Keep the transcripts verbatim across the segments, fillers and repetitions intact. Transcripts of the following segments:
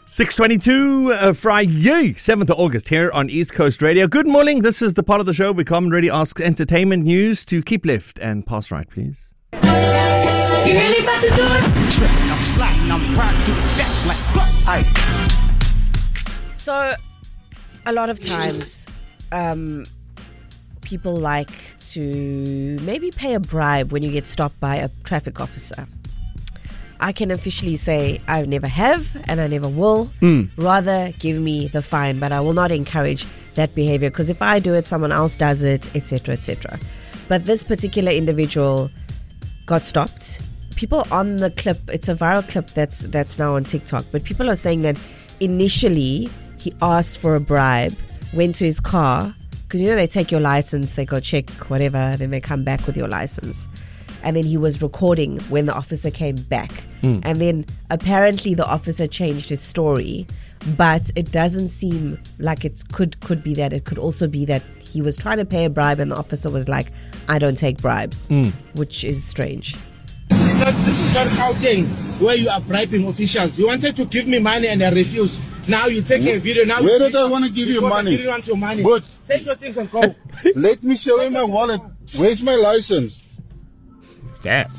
six twenty-two, uh, Friday, seventh of August here on East Coast Radio. Good morning. This is the part of the show we commonly ask entertainment news to keep left and pass right, please. You really about to do it? Tripping, I'm sliding, I'm riding through the deck like, hey. So, a lot of times, um, people like to maybe pay a bribe when you get stopped by a traffic officer. I can officially say I never have and I never will. Mm. Rather, give me the fine, but I will not encourage that behavior because if I do it, someone else does it, et cetera, et cetera. But this particular individual got stopped. People on the clip, it's a viral clip that's that's now on TikTok, but people are saying that initially he asked for a bribe, went to his car, because you know they take your license, they go check whatever, then they come back with your license. And then he was recording when the officer came back. Mm. And then apparently the officer changed his story, but it doesn't seem like it could could be that. It could also be that he was trying to pay a bribe and the officer was like, I don't take bribes, mm. which is strange. This is not Gauteng where you are bribing officials. You wanted to give me money and I refused. Now you take a video. Now where did I want to give you money? I didn't want your money. But take your things and go. Let me show you my wallet. Where's my license? Yeah.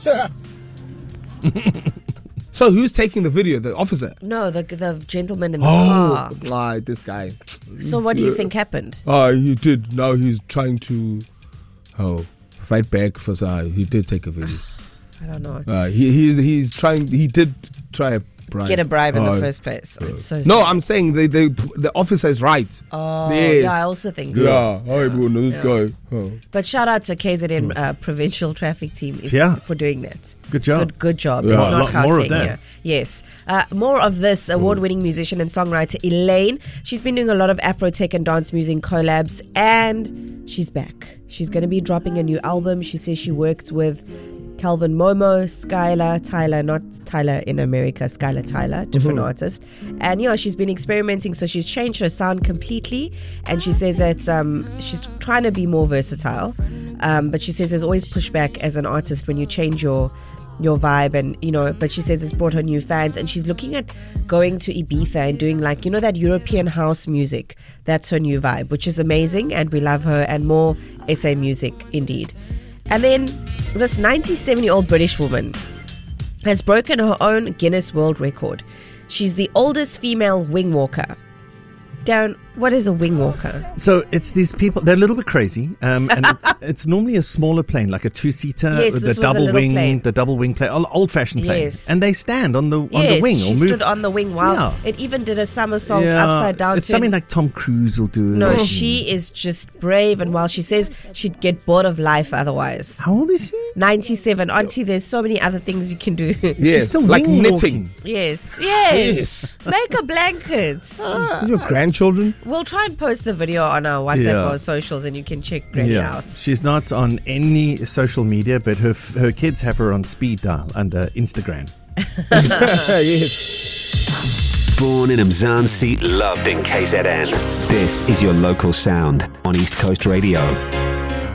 So who's taking the video? The officer? No, the the gentleman in the oh, car. Oh, like this guy. So what do you think happened? Oh, he did. Now he's trying to oh fight back for uh, he did take a video. I don't know. Uh, he he's he's trying. He did try a bribe. Get a bribe in oh, the first place. Oh, it's so no, sad. I'm saying they, they the officer is right. Oh, yes. yeah, I also think so. Yeah, oh, everyone knows this guy. Oh. But shout out to K Z N uh, provincial traffic team if, yeah. for doing that. Good job. Good, good job. Yeah. It's a not lot more of Gauteng, that. yeah. Yes. Uh, more of this award-winning musician and songwriter Elaine. She's been doing a lot of Afro tech and dance music collabs, and she's back. She's going to be dropping a new album. She says she worked with Calvin Momo, Skylar Tyler, not Tyler in America, Skylar Tyler, different mm-hmm. artist. And, you know, she's been experimenting, so she's changed her sound completely. And she says that um, she's trying to be more versatile. Um, but she says there's always pushback as an artist when you change your your vibe and, you know, but she says it's brought her new fans. And she's looking at going to Ibiza and doing like, you know, that European house music. That's her new vibe, which is amazing. And we love her and more S A music, indeed. And then this ninety-seven-year-old British woman has broken her own Guinness World Record. She's the oldest female wing walker. Darren, what is a wing walker? So it's these people, they're a little bit crazy. Um, and it's, it's normally a smaller plane, like a two-seater Yes, with this the was a double little wing, plane. the double wing plane, old-fashioned plane. Yes. And they stand on the on yes, the wing she or move. stood on the wing while Yeah. it even did a somersault Yeah, upside down. It's to something an- like Tom Cruise will do. No, it. she is just brave, and while she says she'd get bored of life otherwise. How old is she? ninety-seven. Auntie, there's so many other things you can do. Yes, She's still like wing knitting. yes, yes. Yes. Make a blanket. Your grandchildren? We'll try and post the video on our WhatsApp Yeah. or socials, and you can check Granny Yeah, out. she's not on any social media, but her f- her kids have her on speed dial under Instagram. Yes. Born in Mzansi, loved in K Z N. This is your local sound on East Coast Radio.